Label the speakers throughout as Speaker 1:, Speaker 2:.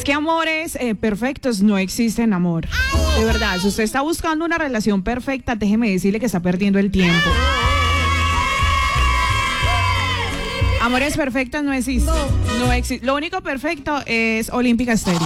Speaker 1: que amores perfectos no existen, amor. De verdad, si usted está buscando una relación perfecta, déjeme decirle que está perdiendo el tiempo. Amores perfectos no existen. No existe. Lo único perfecto es Olímpica Estéreo.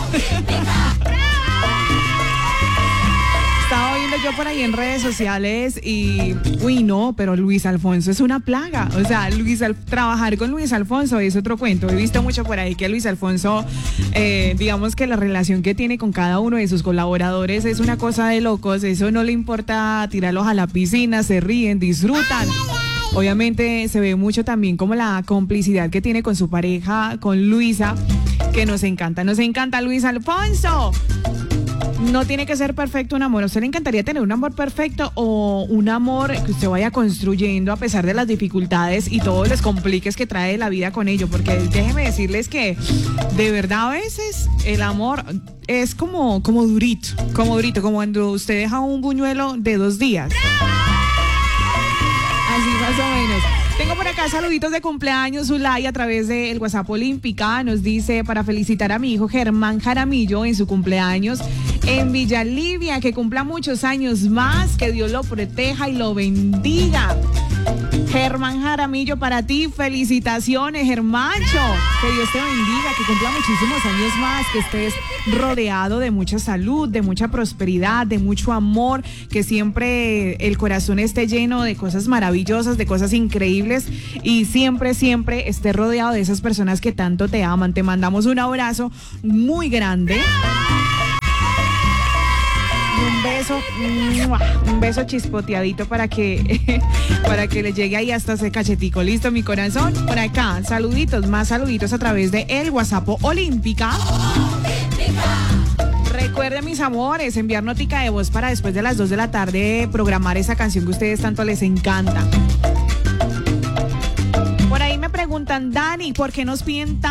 Speaker 1: Estaba viendo yo por ahí en redes sociales y, uy, no, pero Luis Alfonso es una plaga. O sea, trabajar con Luis Alfonso es otro cuento. He visto mucho por ahí que Luis Alfonso, digamos que la relación que tiene con cada uno de sus colaboradores es una cosa de locos. Eso no le importa tirarlos a la piscina, se ríen, disfrutan. Obviamente se ve mucho también como la complicidad que tiene con su pareja, con Luisa, que nos encanta. Nos encanta Luis Alfonso. No tiene que ser perfecto un amor. ¿A usted le encantaría tener un amor perfecto o un amor que usted vaya construyendo a pesar de las dificultades y todos los compliques que trae la vida con ello? Porque déjeme decirles que de verdad a veces el amor es como durito, como cuando usted deja un buñuelo de 2 días. Así más o menos. Tengo por acá saluditos de cumpleaños. Zulay a través del WhatsApp Olímpica nos dice para felicitar a mi hijo Germán Jaramillo en su cumpleaños en Villa Livia, que cumpla muchos años más, que Dios lo proteja y lo bendiga. Germán Jaramillo, para ti, felicitaciones, Germancho. Que Dios te bendiga, que cumpla muchísimos años más, que estés rodeado de mucha salud, de mucha prosperidad, de mucho amor, que siempre el corazón esté lleno de cosas maravillosas, de cosas increíbles y siempre esté rodeado de esas personas que tanto te aman. Te mandamos un abrazo muy grande. Un beso chispoteadito para que le llegue ahí hasta ese cachetico. ¿Listo, mi corazón? Por acá, más saluditos a través de el WhatsApp Olímpica. Recuerden, mis amores, enviar notica de voz para después de las 2 de la tarde programar esa canción que a ustedes tanto les encanta. Por ahí me preguntan, Dani, ¿por qué nos piden